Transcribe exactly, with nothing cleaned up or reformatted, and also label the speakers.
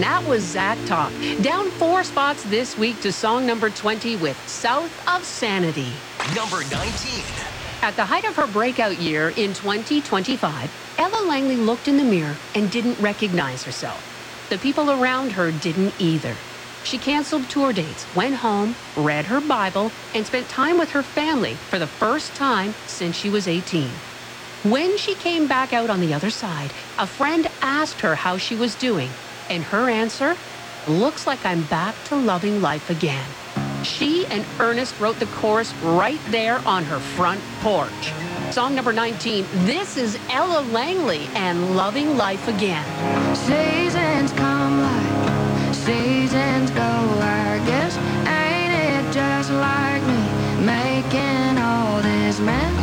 Speaker 1: that was Zach Top. Down four spots this week to song number twenty with South of Sanity.
Speaker 2: Number nineteen.
Speaker 1: At the height of her breakout year in twenty twenty-five, Ella Langley looked in the mirror and didn't recognize herself. The people around her didn't either. She canceled tour dates, went home, read her Bible, and spent time with her family for the first time since she was eighteen. When she came back out on the other side, a friend asked her how she was doing, and her answer, "Looks like I'm back to loving life again." She and Ernest wrote the chorus right there on her front porch. Song number nineteen, this is Ella Langley and Loving Life Again.
Speaker 3: Seasons come like seasons go, I guess. Ain't it just like me making all this mess?